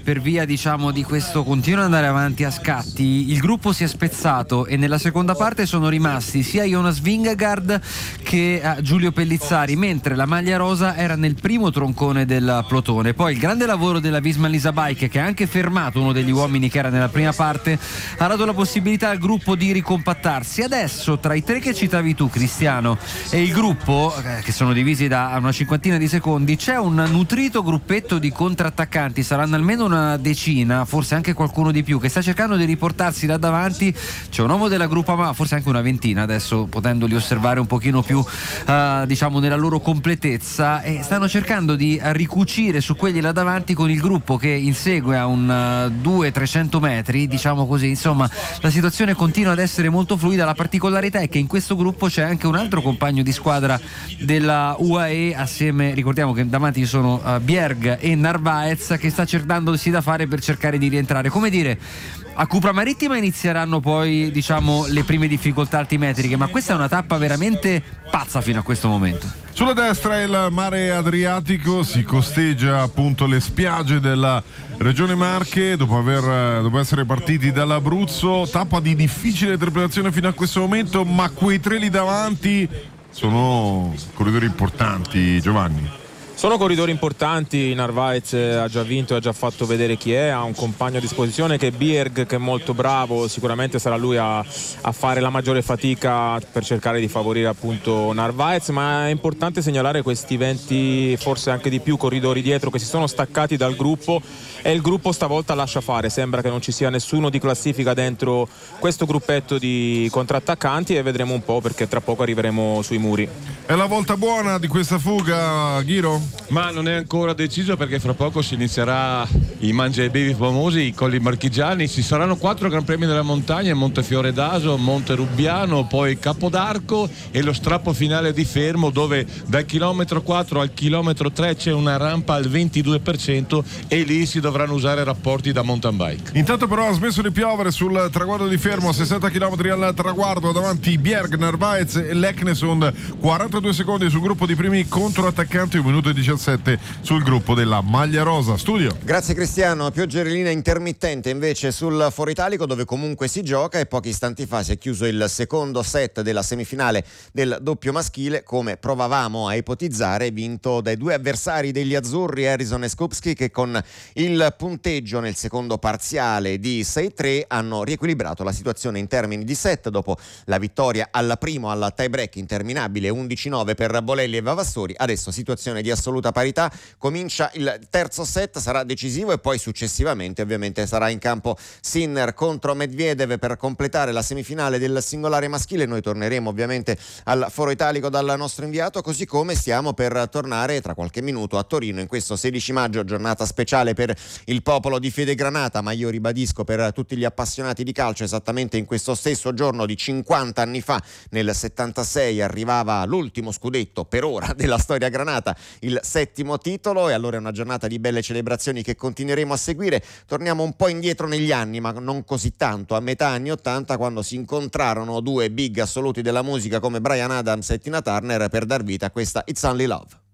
per via, diciamo, di questo continuo ad andare avanti a scatti, il gruppo si è spezzato e nella seconda parte sono rimasti sia Jonas Vingegaard che Giulio Pellizzari, mentre la maglia rosa era nel primo troncone del plotone. Poi il grande lavoro della Visma Lease Bike, che ha anche fermato uno degli uomini che era nella prima parte, ha dato la possibilità al gruppo di ricompattarsi. Adesso tra i tre che citavi tu, Cristiano, e il gruppo, che sono divisi da una cinquantina di secondi, c'è un nutrito gruppetto di contrattaccanti, saranno almeno una decina, forse anche qualcuno di più, che sta cercando di riportarsi da davanti. C'è un uomo della Groupama, forse anche una ventina adesso, potendoli osservare un pochino più diciamo nella loro completezza, e stanno cercando di ricucire su quelli là davanti con il gruppo che insegue a un 200-300 metri, diciamo così. Insomma, la situazione continua ad essere molto fluida. La particolarità è che in questo gruppo c'è anche un altro compagno di squadra della UAE assieme, ricordiamo che davanti ci sono Bjerg e Narvaez, che sta cercandosi da fare per cercare di rientrare. Come dire, a Cupra Marittima inizieranno poi, diciamo, le prime difficoltà altimetriche, ma questa è una tappa veramente pazza fino a questo momento. Sulla destra il mare Adriatico, si costeggia appunto le spiagge della Regione Marche dopo essere partiti dall'Abruzzo. Tappa di difficile trepidazione fino a questo momento, ma quei tre lì davanti sono corridori importanti, Giovanni. Sono corridori importanti. Narvaez ha già vinto e ha già fatto vedere chi è, ha un compagno a disposizione che è Bjerg, che è molto bravo, sicuramente sarà lui a fare la maggiore fatica per cercare di favorire appunto Narvaez, ma è importante segnalare questi 20, forse anche di più, corridori dietro che si sono staccati dal gruppo, e il gruppo stavolta lascia fare, sembra che non ci sia nessuno di classifica dentro questo gruppetto di contrattaccanti, e vedremo un po', perché tra poco arriveremo sui muri. È la volta buona di questa fuga, Ghiro? Ma non è ancora deciso, perché fra poco si inizierà i mangia e bevi famosi, i colli marchigiani. Ci saranno 4 Gran Premi della montagna: Montefiore d'Aso, Monte Rubbiano, poi Capodarco e lo strappo finale di Fermo, dove dal chilometro 4 al chilometro 3 c'è una rampa al 22% e lì si dovranno usare rapporti da mountain bike. Intanto però ha smesso di piovere sul traguardo di Fermo, 60 km al traguardo, davanti Bjerg, Narvaez e Leknesund, 42 secondi sul gruppo di primi controattaccanti, 1 minuto e 17 sul gruppo della maglia rosa. Studio. Grazie Cristiano. Pioggerellina intermittente invece sul Foro Italico, dove comunque si gioca, e pochi istanti fa si è chiuso il secondo set della semifinale del doppio maschile, come provavamo a ipotizzare, vinto dai due avversari degli azzurri, Harrison e Skupski, che con il punteggio nel secondo parziale di 6-3 hanno riequilibrato la situazione in termini di set dopo la vittoria al primo al tie break interminabile 11-9 per Bolelli e Vavassori. Adesso situazione di assoluta parità, comincia il terzo set, sarà decisivo, e poi successivamente ovviamente sarà in campo Sinner contro Medvedev per completare la semifinale del singolare maschile. Noi torneremo ovviamente al Foro Italico dal nostro inviato, così come stiamo per tornare tra qualche minuto a Torino in questo 16 maggio, giornata speciale per il popolo di Fede Granata, ma io ribadisco per tutti gli appassionati di calcio, esattamente in questo stesso giorno di 50 anni fa, nel 76, arrivava l'ultimo scudetto per ora della storia granata, il 7° titolo, e allora è una giornata di belle celebrazioni che continueremo a seguire. Torniamo un po' indietro negli anni, ma non così tanto, a metà anni 80, quando si incontrarono due big assoluti della musica come Bryan Adams e Tina Turner per dar vita a questa It's Only Love.